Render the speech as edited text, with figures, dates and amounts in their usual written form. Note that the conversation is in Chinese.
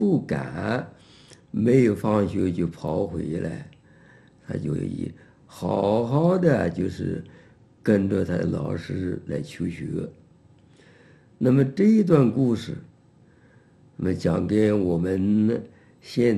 不敢没有放学就跑回来，他就好好的就是跟着他的老师来求学。那么这一段故事，那么讲给我们现